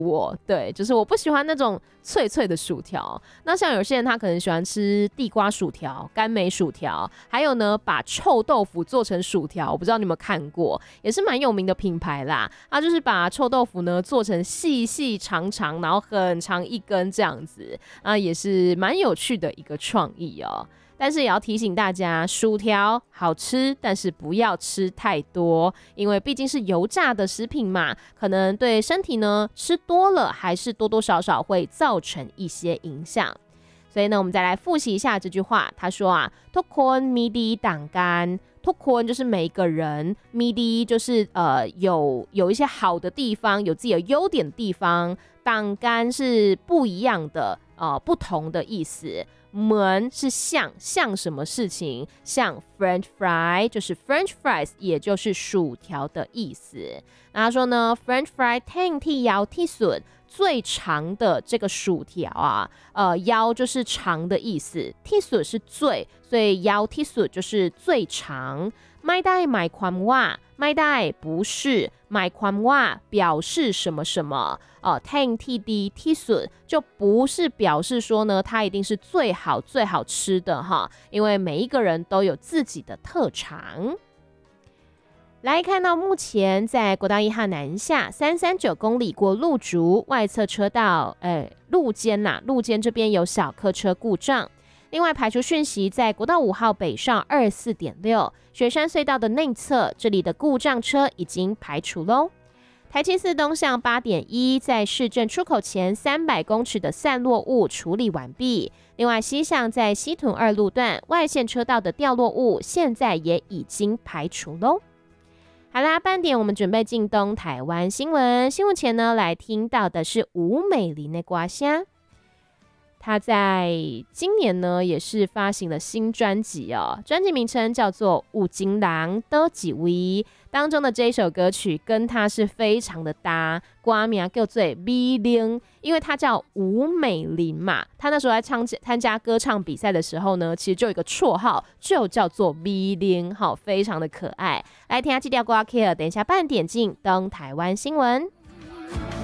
对，就是我不喜欢那种脆脆的薯条。那像有些人他可能喜欢吃地瓜薯条、甘梅薯条，还有呢把臭豆腐做成薯条，我不知道你有没有看过，也是蛮有名的品牌啦。它就是把臭豆腐呢做成细细长长，然后很长一根这样子，也是蛮有趣的一个创意哦。但是也要提醒大家，薯条好吃，但是不要吃太多，因为毕竟是油炸的食品嘛，可能对身体呢吃多了还是多多少少会造成一些影响。所以呢，我们再来复习一下这句话。他说啊，ทุกคนมีดีต่างกันทุกคน就是每一个人，มีดี就是有一些好的地方，有自己的优点的地方，ต่างกัน是不一样的不同的意思。เหมือน是像什么事情，像 French fry 就是 French fries 也就是薯条的意思。那他说呢 French fry แท่งที่ยาวที่สุด最长的这个薯条ยาว就是长的意思，ที่สุด是最，所以ยาวที่สุด就是最长。ไม่ได้หมายความว่าไม่ได้不是หมายความว่า表示什么什么แท่งที่ดีที่สุด就不是表示说呢它一定是最好最好吃的哈，因为每一个人都有自己的特长。来看到目前在国道1号南下339公里过路竹外侧车道路肩这边有小客车故障。另外排除讯息，在国道5号北上24.6雪山隧道的内侧，这里的故障车已经排除咯。台七四东向8.1在市政出口前300公尺的散落物处理完毕。另外西向在西屯2路段外线车道的掉落物现在也已经排除咯。好啦，半点我们准备进东台湾新闻。新闻前呢，来听到的是吴美玲的歌声。她在今年呢，也是发行了新专辑哦，专辑名称叫做《有情人的一位》，当中的这一首歌曲跟她是非常的搭，歌名叫做《美玲》，因为她叫吴美玲嘛，她那时候在参加歌唱比赛的时候呢，其实就有一个绰号，就叫做美玲，非常的可爱。来听下这条歌曲，等一下半点进东台湾新闻。